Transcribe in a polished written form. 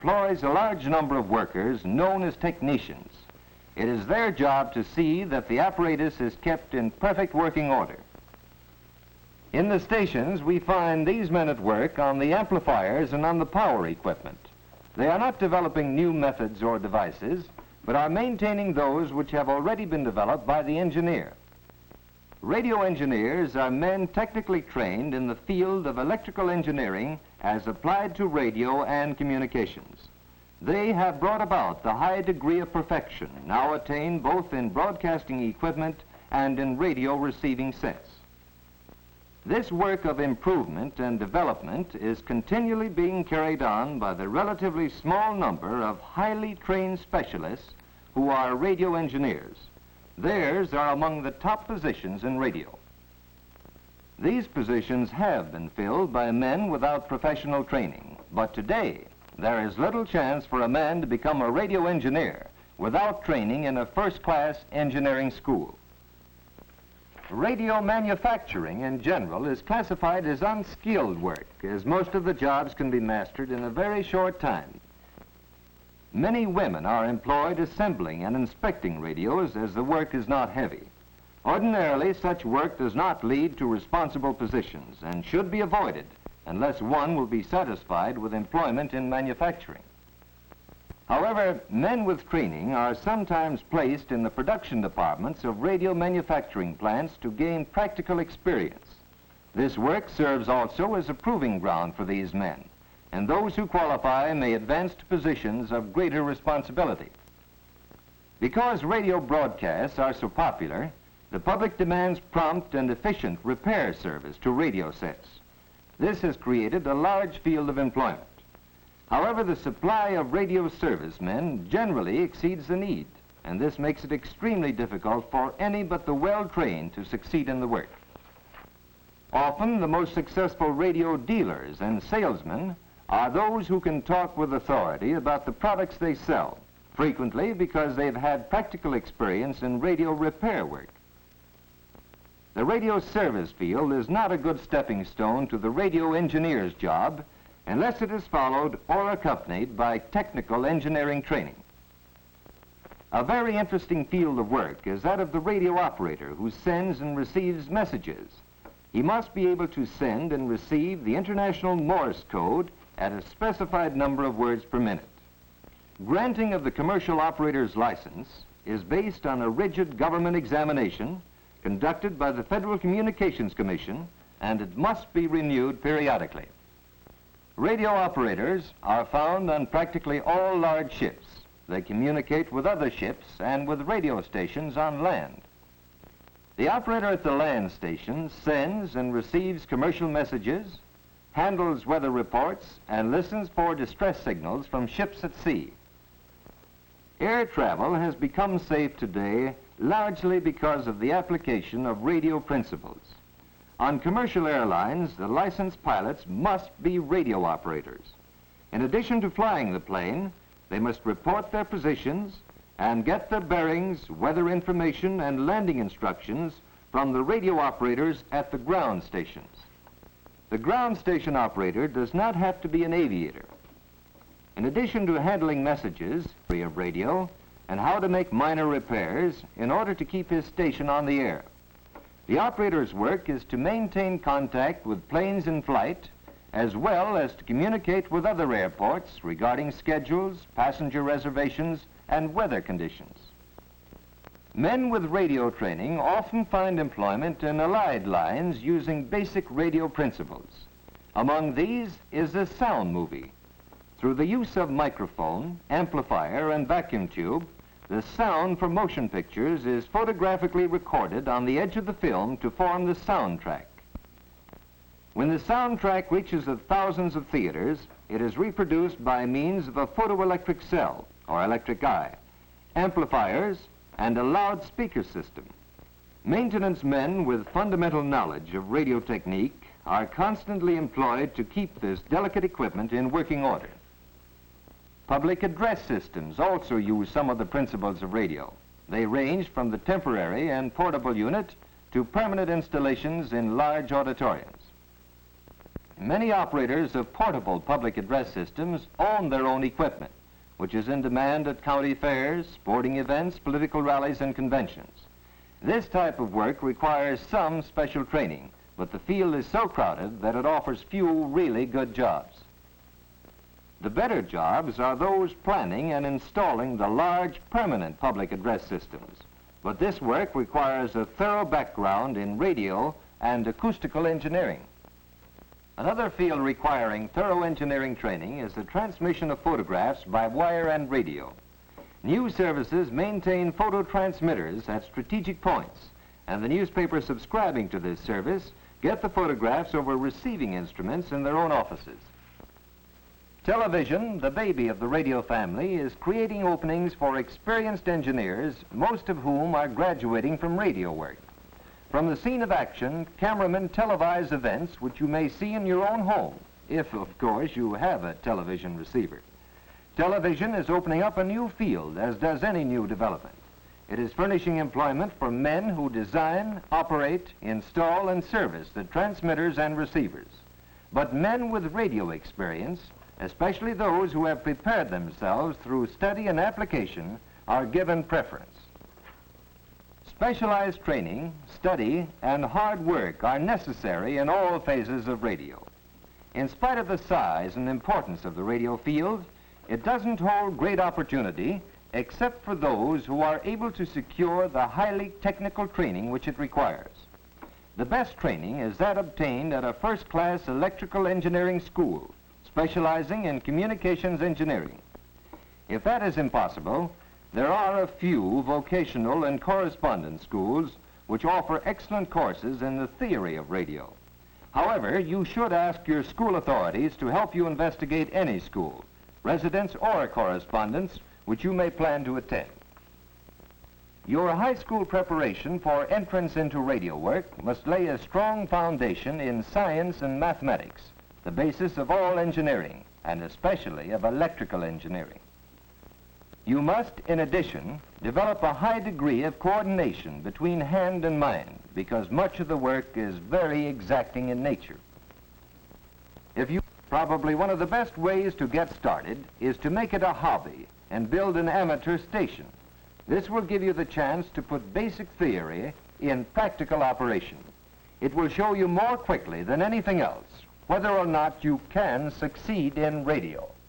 employs a large number of workers known as technicians. It is their job to see that the apparatus is kept in perfect working order. In the stations, we find these men at work on the amplifiers and on the power equipment. They are not developing new methods or devices, but are maintaining those which have already been developed by the engineer. Radio engineers are men technically trained in the field of electrical engineering as applied to radio and communications. They have brought about the high degree of perfection now attained both in broadcasting equipment and in radio receiving sets. This work of improvement and development is continually being carried on by the relatively small number of highly trained specialists who are radio engineers. Theirs are among the top positions in radio. These positions have been filled by men without professional training, but today there is little chance for a man to become a radio engineer without training in a first-class engineering school. Radio manufacturing in general is classified as unskilled work, as most of the jobs can be mastered in a very short time. Many women are employed assembling and inspecting radios as the work is not heavy. Ordinarily, such work does not lead to responsible positions and should be avoided unless one will be satisfied with employment in manufacturing. However, men with training are sometimes placed in the production departments of radio manufacturing plants to gain practical experience. This work serves also as a proving ground for these men, and those who qualify may advance to positions of greater responsibility. Because radio broadcasts are so popular, the public demands prompt and efficient repair service to radio sets. This has created a large field of employment. However, the supply of radio servicemen generally exceeds the need, and this makes it extremely difficult for any but the well-trained to succeed in the work. Often, the most successful radio dealers and salesmen are those who can talk with authority about the products they sell, frequently because they've had practical experience in radio repair work. The radio service field is not a good stepping stone to the radio engineer's job unless it is followed or accompanied by technical engineering training. A very interesting field of work is that of the radio operator who sends and receives messages. He must be able to send and receive the International Morse code at a specified number of words per minute. Granting of the commercial operator's license is based on a rigid government examination conducted by the Federal Communications Commission, and it must be renewed periodically. Radio operators are found on practically all large ships. They communicate with other ships and with radio stations on land. The operator at the land station sends and receives commercial messages, handles weather reports, and listens for distress signals from ships at sea. Air travel has become safe today largely because of the application of radio principles. On commercial airlines, the licensed pilots must be radio operators. In addition to flying the plane, they must report their positions and get their bearings, weather information, and landing instructions from the radio operators at the ground stations. The ground station operator does not have to be an aviator. In addition to handling messages of radio and how to make minor repairs in order to keep his station on the air, the operator's work is to maintain contact with planes in flight, as well as to communicate with other airports regarding schedules, passenger reservations, and weather conditions. Men with radio training often find employment in allied lines using basic radio principles. Among these is the sound movie. Through the use of microphone, amplifier, and vacuum tube, the sound for motion pictures is photographically recorded on the edge of the film to form the soundtrack. When the soundtrack reaches the thousands of theaters, it is reproduced by means of a photoelectric cell, or electric eye, amplifiers, and a loudspeaker system. Maintenance men with fundamental knowledge of radio technique are constantly employed to keep this delicate equipment in working order. Public address systems also use some of the principles of radio. They range from the temporary and portable unit to permanent installations in large auditoriums. Many operators of portable public address systems own their own equipment, which is in demand at county fairs, sporting events, political rallies, and conventions. This type of work requires some special training, but the field is so crowded that it offers few really good jobs. The better jobs are those planning and installing the large permanent public address systems, but this work requires a thorough background in radio and acoustical engineering. Another field requiring thorough engineering training is the transmission of photographs by wire and radio. News services maintain photo transmitters at strategic points, and the newspapers subscribing to this service get the photographs over receiving instruments in their own offices. Television, the baby of the radio family, is creating openings for experienced engineers, most of whom are graduating from radio work. From the scene of action, cameramen televise events which you may see in your own home, if, of course, you have a television receiver. Television is opening up a new field, as does any new development. It is furnishing employment for men who design, operate, install, and service the transmitters and receivers. But men with radio experience, especially those who have prepared themselves through study and application, are given preference. Specialized training, study, and hard work are necessary in all phases of radio. In spite of the size and importance of the radio field, it doesn't hold great opportunity except for those who are able to secure the highly technical training which it requires. The best training is that obtained at a first-class electrical engineering school, specializing in communications engineering. If that is impossible, there are a few vocational and correspondence schools which offer excellent courses in the theory of radio. However, you should ask your school authorities to help you investigate any school, residence or correspondence, which you may plan to attend. Your high school preparation for entrance into radio work must lay a strong foundation in science and mathematics, the basis of all engineering, and especially of electrical engineering. You must, in addition, develop a high degree of coordination between hand and mind, because much of the work is very exacting in nature. Probably one of the best ways to get started is to make it a hobby and build an amateur station. This will give you the chance to put basic theory in practical operation. It will show you more quickly than anything else whether or not you can succeed in radio.